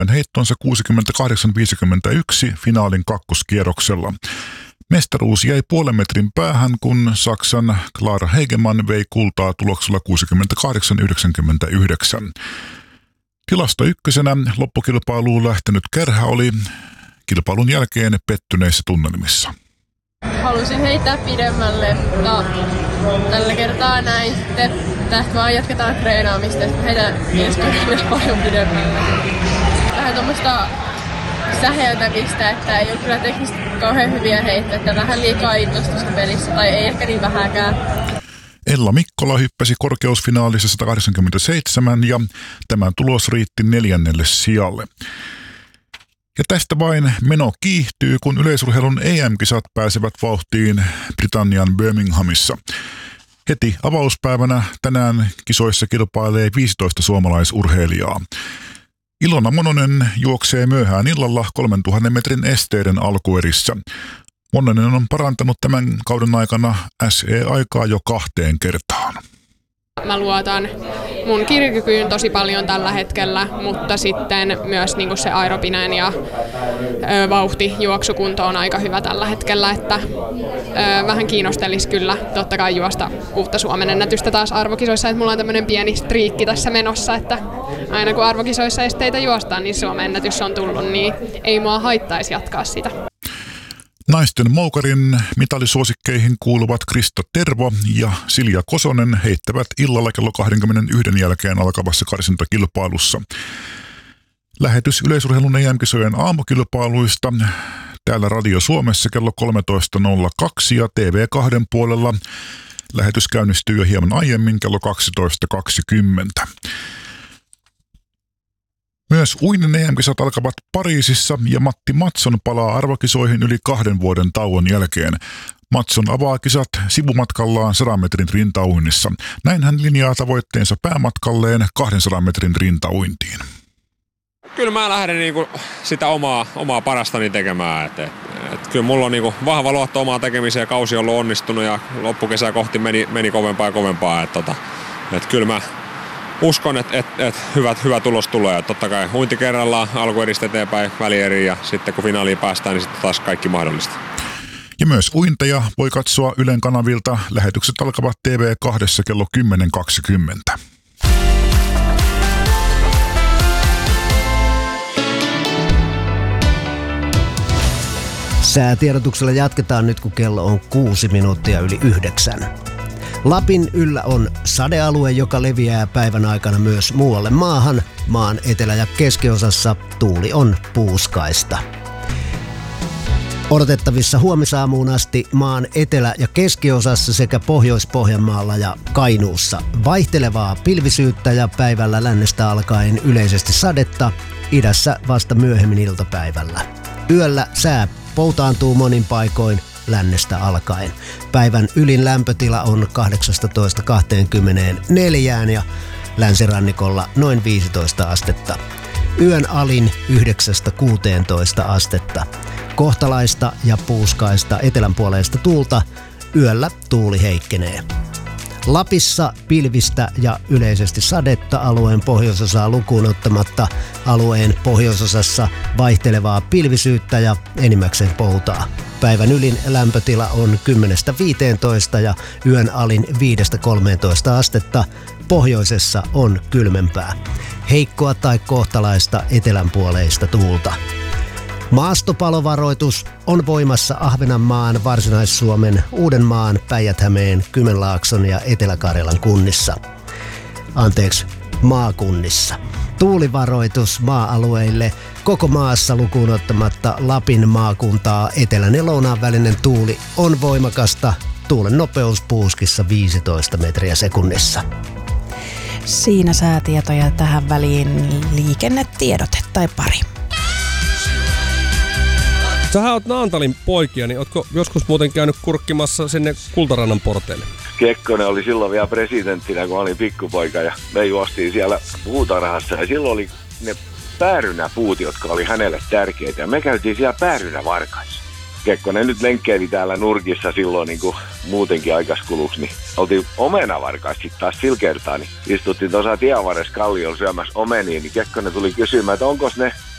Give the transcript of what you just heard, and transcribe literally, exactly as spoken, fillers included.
heittonsa kuusikymmentäkahdeksan viisikymmentäyksi finaalin kakkoskierroksella. Mestaruus jäi puolen metrin päähän, kun Saksan Clara Hegemann vei kultaa tuloksella kuusikymmentäkahdeksan yhdeksänkymmentäyhdeksän. Tilasto ykkösenä loppukilpailuun lähtenyt Kärhä oli kilpailun jälkeen pettyneissä tunnelmissa. Halusin heittää pidemmälle, mutta tällä kertaa näin sitten tästä vaan jatketaan treenaamista, että heitän ensi kerralla paljon pidemmälle. Vähän tuommoista säheltämistä, että ei ole kyllä teknisesti kauhean hyviä heittoja, että vähän liikaa innostusta pelissä tai ei ehkä niin vähäkään. Ella Mikkola hyppäsi korkeusfinaalissa sata kahdeksankymmentäseitsemän ja tämä tulos riitti neljännelle sijalle. Ja tästä vain meno kiihtyy, kun yleisurheilun E M-kisat pääsevät vauhtiin Britannian Birminghamissa. Heti avauspäivänä tänään kisoissa kilpailee viisitoista suomalaisurheilijaa. Ilona Mononen juoksee myöhään illalla kolmentuhannen metrin esteiden alkuerissä. Mononen on parantanut tämän kauden aikana S E-aikaa jo kahteen kertaan. Mä luotan mun kirjakykyyn tosi paljon tällä hetkellä, mutta sitten myös niin kuin se aerobinen ja ö, vauhti juoksukunto on aika hyvä tällä hetkellä, että ö, vähän kiinnostelisi kyllä totta kai juosta uutta Suomen ennätystä taas arvokisoissa, että mulla on tämmöinen pieni striikki tässä menossa, että aina kun arvokisoissa esteitä juostaan, niin Suomen ennätys on tullut, niin ei mua haittaisi jatkaa sitä. Naisten moukarin mitalisuosikkeihin kuuluvat Krista Tervo ja Silja Kosonen heittävät illalla kello kaksikymmentäyksi jälkeen alkavassa karsintakilpailussa. Lähetys yleisurheilun E M-kisojen aamukilpailuista täällä Radio Suomessa kello kolmetoista nolla kaksi ja T V kaksi puolella. Lähetys käynnistyy jo hieman aiemmin kello kaksitoista kaksikymmentä. Myös uinen E M-kisat alkavat Pariisissa ja Matti Matson palaa arvokisoihin yli kahden vuoden tauon jälkeen. Matson avaa kisat sivumatkallaan sadan metrin rintauinnissa. Näin hän linjaa tavoitteensa päämatkalleen kahdensadan metrin rintauintiin. Kyllä mä lähden niinku sitä omaa, omaa parastani tekemään. Et, et, et kyllä mulla on niinku vahva luotto omaan tekemiseen ja kausi on ollut onnistunut ja loppukesää kohti meni, meni kovempaa ja kovempaa. Et, tota, et kyllä mä uskon, että et, et hyvät, hyvä tulos tulee. Et totta kai uinti kerrallaan, alkueristä eteenpäin, välieriin ja sitten kun finaaliin päästään, niin sitten taas kaikki mahdollista. Ja myös uinteja voi katsoa Ylen kanavilta. Lähetykset alkavat T V kaksi kello kymmenen kaksikymmentä. Säätiedotuksella jatketaan nyt, kun kello on kuusi minuuttia yli yhdeksän. Lapin yllä on sadealue, joka leviää päivän aikana myös muualle maahan. Maan etelä- ja keskiosassa tuuli on puuskaista. Odotettavissa huomisaamuun asti maan etelä- ja keskiosassa sekä Pohjois-Pohjanmaalla ja Kainuussa vaihtelevaa pilvisyyttä ja päivällä lännestä alkaen yleisesti sadetta, idässä vasta myöhemmin iltapäivällä. Yöllä sää poutaantuu monin paikoin lännestä alkaen. Päivän ylin lämpötila on kahdeksastatoista kaksikymmentäneljä ja länsirannikolla noin viisitoista astetta. Yön alin yhdeksästä kuuteentoista astetta. Kohtalaista ja puuskaista etelänpuoleista tuulta, yöllä tuuli heikkenee. Lapissa pilvistä ja yleisesti sadetta alueen pohjoisosaa lukuun ottamatta, alueen pohjoisosassa vaihtelevaa pilvisyyttä ja enimmäkseen poutaa. Päivän ylin lämpötila on kymmenestä viiteentoista ja yön alin viidestä kolmeentoista astetta. Pohjoisessa on kylmempää. Heikkoa tai kohtalaista etelänpuoleista tuulta. Maastopalovaroitus on voimassa Ahvenanmaan, Varsinais-Suomen, Uudenmaan, Päijät-Hämeen, Kymenlaakson ja Etelä-Karjalan kunnissa. Anteeksi, maakunnissa. Tuulivaroitus maa-alueille koko maassa lukuun ottamatta Lapin maakuntaa etelän ja lounaan välinen tuuli on voimakasta. Tuulen nopeus puuskissa viisitoista metriä sekunnissa. Siinä säätietoja tähän väliin liikennetiedote tai pari. Sähän oot Naantalin poikia, niin ootko joskus muuten käynyt kurkkimassa sinne Kultarannan porteille? Kekkonen oli silloin vielä presidenttinä, kun olin pikkupoika ja me juostiin siellä puutarhassa ja silloin oli ne päärynäpuut, jotka oli hänelle tärkeitä ja me käytiin siellä päärynävarkaissa. Kekkonen nyt lenkkeili täällä nurkissa silloin niin kuin muutenkin aikaskuluksi, niin oltiin omenavarkaissa sitten taas sillä kertaa, niin istuttiin tuossa tienvarressa kalliolla syömässä omenia, niin Kekkonen tuli kysymään, että onko ne